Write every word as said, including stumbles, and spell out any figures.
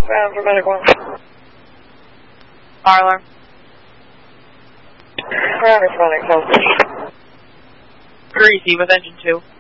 Ground for medic one. Fire alarm. Ground for medic one. Greasy with engine two.